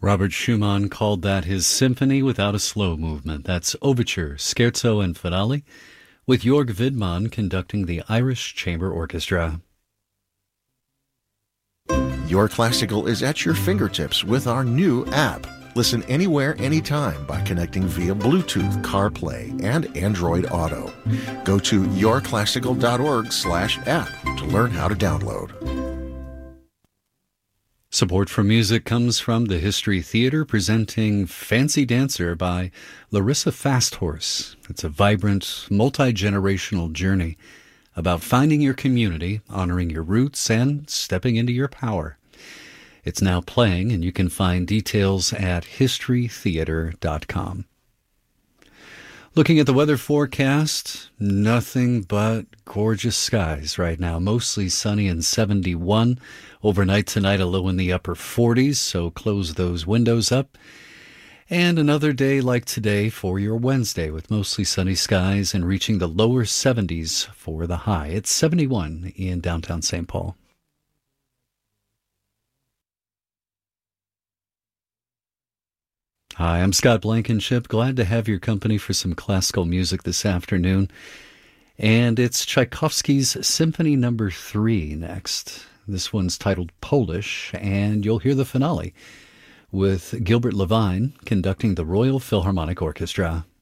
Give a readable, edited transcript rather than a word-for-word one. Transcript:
Robert Schumann called that his symphony without a slow movement. That's Overture, Scherzo, and Finale, with Jörg Widmann conducting the Irish Chamber Orchestra. Your Classical is at your fingertips with our new app. Listen anywhere, anytime by connecting via Bluetooth, CarPlay, and Android Auto. Go to yourclassical.org/app to learn how to download. Support for music comes from the History Theater, presenting Fancy Dancer by Larissa Fasthorse. It's a vibrant, multi-generational journey about finding your community, honoring your roots, and stepping into your power. It's now playing, and you can find details at historytheater.com. Looking at the weather forecast, nothing but gorgeous skies right now. Mostly sunny and 71. Overnight tonight, a low in the upper 40s, so close those windows up. And another day like today for your Wednesday, with mostly sunny skies and reaching the lower 70s for the high. It's 71 in downtown St. Paul. Hi, I'm Scott Blankenship. Glad to have your company for some classical music this afternoon. And it's Tchaikovsky's Symphony No. 3 next. This one's titled Polish, and you'll hear the finale with Gilbert Levine conducting the Royal Philharmonic Orchestra.